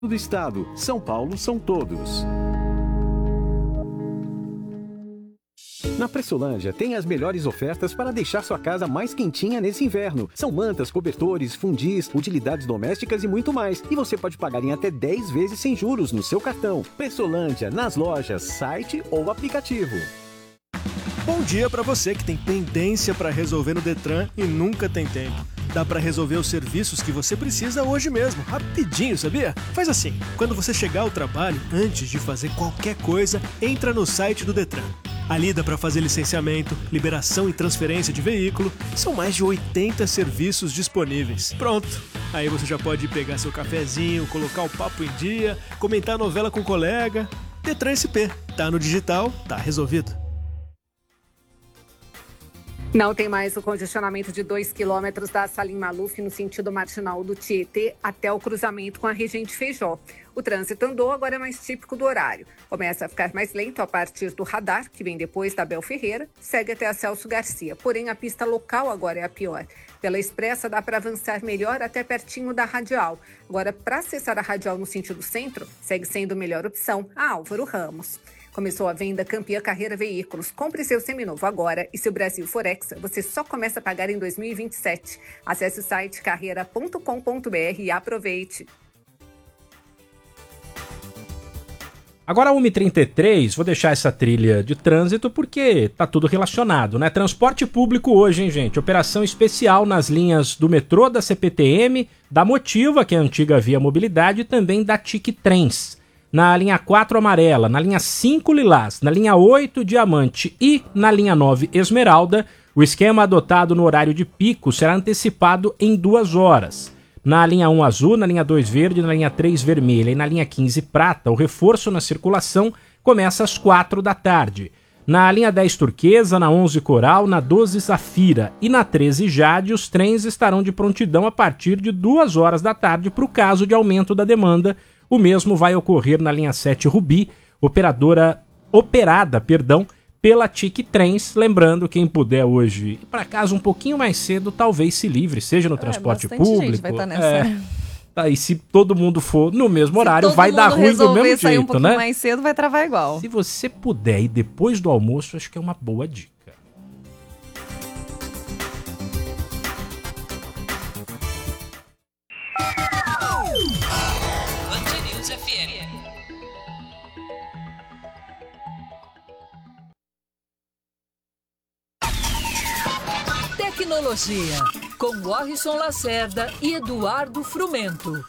do estado. São Paulo são todos. Na Pressolândia tem as melhores ofertas para deixar sua casa mais quentinha nesse inverno. São mantas, cobertores, fundis, utilidades domésticas e muito mais. E você pode pagar em até 10 vezes sem juros no seu cartão. Pressolândia, nas lojas, site ou aplicativo. Bom dia para você que tem pendência para resolver no Detran e nunca tem tempo. Dá para resolver os serviços que você precisa hoje mesmo, rapidinho, sabia? Faz assim, quando você chegar ao trabalho, antes de fazer qualquer coisa, entra no site do Detran. Ali dá para fazer licenciamento, liberação e transferência de veículo. São mais de 80 serviços disponíveis. Pronto! Aí você já pode pegar seu cafezinho, colocar o papo em dia, comentar a novela com o colega. Detran SP. Tá no digital, tá resolvido. Não tem mais o congestionamento de 2 quilômetros da Salim Maluf no sentido marginal do Tietê até o cruzamento com a Regente Feijó. O trânsito andou, agora é mais típico do horário. Começa a ficar mais lento a partir do radar, que vem depois da Abel Ferreira, segue até a Celso Garcia. Porém, a pista local agora é a pior. Pela Expressa dá para avançar melhor até pertinho da Radial. Agora, para acessar a Radial no sentido centro, segue sendo a melhor opção a Álvaro Ramos. Começou a venda Campeã Carreira Veículos. Compre seu seminovo agora e se o Brasil for Hexa, você só começa a pagar em 2027. Acesse o site carreira.com.br e aproveite. Agora 1h33, vou deixar essa trilha de trânsito porque tá tudo relacionado, né? Transporte público hoje, hein, gente? Operação especial nas linhas do metrô, da CPTM, da Motiva, que é a antiga Via Mobilidade, e também da TIC Trens. Na linha 4 amarela, na linha 5 lilás, na linha 8 diamante e na linha 9 esmeralda, o esquema adotado no horário de pico será antecipado em 2 horas. Na linha 1 azul, na linha 2 verde, na linha 3 vermelha e na linha 15 prata, o reforço na circulação começa às 4 da tarde. Na linha 10 turquesa, na 11 coral, na 12 zafira e na 13 jade, os trens estarão de prontidão a partir de 2 horas da tarde para o caso de aumento da demanda. O mesmo vai ocorrer na linha 7 Rubi, operada pela TIC Trens. Lembrando, quem puder hoje ir para casa um pouquinho mais cedo, talvez se livre, seja no transporte público. Gente vai estar nessa. Tá, e se todo mundo for no mesmo horário, vai dar ruim do mesmo jeito, sair um pouquinho né? mais cedo, vai travar igual. Se você puder ir depois do almoço, acho que é uma boa dica. Tecnologia, com Warrison Lacerda e Eduardo Frumento.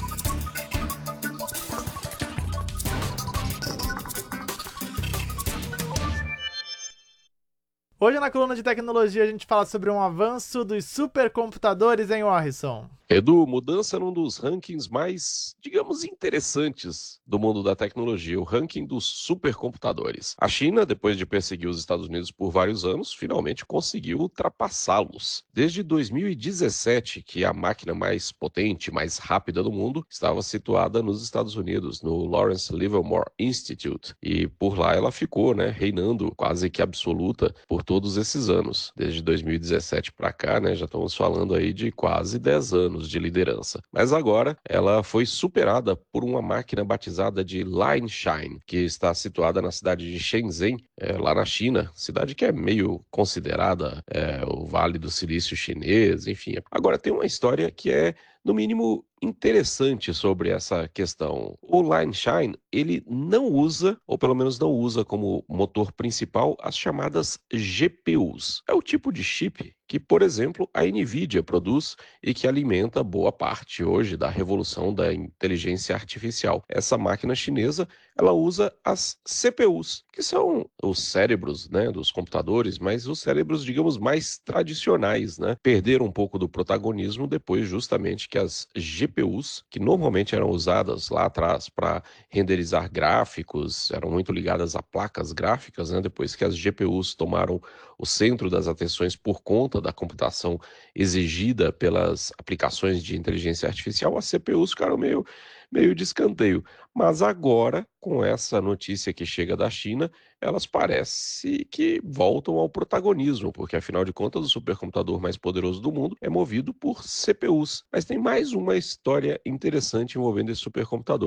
Hoje na coluna de tecnologia a gente fala sobre um avanço dos supercomputadores, hein, Warrison? Edu, mudança num dos rankings mais, digamos, interessantes do mundo da tecnologia, o ranking dos supercomputadores. A China, depois de perseguir os Estados Unidos por vários anos, finalmente conseguiu ultrapassá-los. Desde 2017, que a máquina mais potente, mais rápida do mundo, estava situada nos Estados Unidos, no Lawrence Livermore Institute. E por lá ela ficou, reinando quase que absoluta por todos esses anos. Desde 2017 para cá, já estamos falando aí de quase 10 anos de liderança. Mas agora ela foi superada por uma máquina batizada de Lineshine, que está situada na cidade de Shenzhen, lá na China, cidade que é meio considerada o Vale do Silício chinês, enfim. Agora tem uma história que é, no mínimo, interessante sobre essa questão. O Lineshine, ele não usa, ou pelo menos não usa como motor principal, as chamadas GPUs. É o tipo de chip que, por exemplo, a NVIDIA produz e que alimenta boa parte hoje da revolução da inteligência artificial. Essa máquina chinesa, ela usa as CPUs, que são os cérebros, dos computadores, mas os cérebros, digamos, mais tradicionais, perderam um pouco do protagonismo depois justamente que as GPUs, que normalmente eram usadas lá atrás para renderizar gráficos, eram muito ligadas a placas gráficas, depois que as GPUs tomaram o centro das atenções por conta da computação exigida pelas aplicações de inteligência artificial, as CPUs ficaram meio de escanteio. Mas agora, com essa notícia que chega da China, elas parece que voltam ao protagonismo, porque afinal de contas o supercomputador mais poderoso do mundo é movido por CPUs. Mas tem mais uma história interessante envolvendo esse supercomputador.